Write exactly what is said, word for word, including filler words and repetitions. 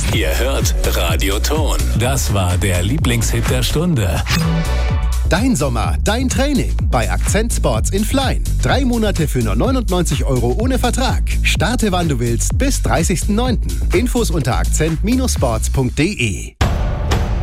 Ihr hört Radio Ton. Das war der Lieblingshit der Stunde. Dein Sommer, dein Training bei Akzent Sports in Flein. Drei Monate für nur neunundneunzig Euro ohne Vertrag. Starte wann du willst bis dreißigsten neunten Infos unter akzent Sports punkt de.